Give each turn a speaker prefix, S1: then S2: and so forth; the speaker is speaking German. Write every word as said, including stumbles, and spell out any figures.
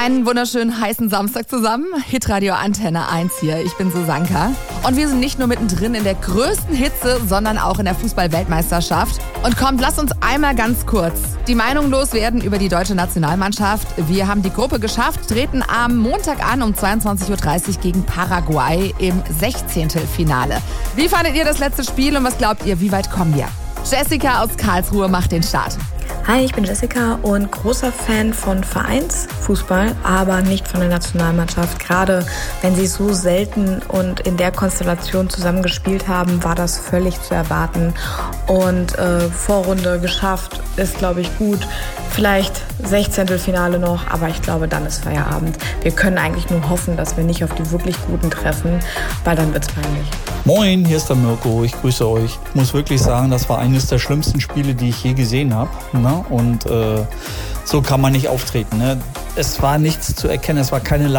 S1: Einen wunderschönen heißen Samstag zusammen. Hitradio Antenne eins hier. Ich bin Susanka. Und wir sind nicht nur mittendrin in der größten Hitze, sondern auch in der Fußball-Weltmeisterschaft. Und kommt, lasst uns einmal ganz kurz die Meinung loswerden über die deutsche Nationalmannschaft. Wir haben die Gruppe geschafft, treten am Montag an um zweiundzwanzig Uhr dreißig gegen Paraguay im Sechzehntelfinale. Wie fandet ihr das letzte Spiel und was glaubt ihr, wie weit kommen wir? Jessica aus Karlsruhe macht den Start.
S2: Hi, ich bin Jessica und großer Fan von Vereinsfußball, aber nicht von der Nationalmannschaft. Gerade wenn sie so selten und in der Konstellation zusammengespielt haben, war das völlig zu erwarten. Und äh, Vorrunde geschafft ist, glaube ich, gut. Vielleicht Sechzehntelfinale noch, aber ich glaube, dann ist Feierabend. Wir können eigentlich nur hoffen, dass wir nicht auf die wirklich Guten treffen, weil dann wird's peinlich.
S3: Moin, hier ist der Mirko, ich grüße euch. Ich muss wirklich sagen, das war eines der schlimmsten Spiele, die ich je gesehen habe. Ne? Und äh, so kann man nicht auftreten. Ne? Es war nichts zu erkennen, es war keine